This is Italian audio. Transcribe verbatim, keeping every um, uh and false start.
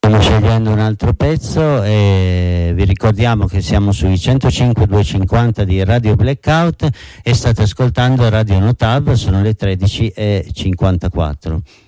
Stiamo scegliendo un altro pezzo e vi ricordiamo che siamo sui centocinque duecentocinquanta di Radio Blackout e state ascoltando Radio Notav, sono le tredici e cinquantaquattro.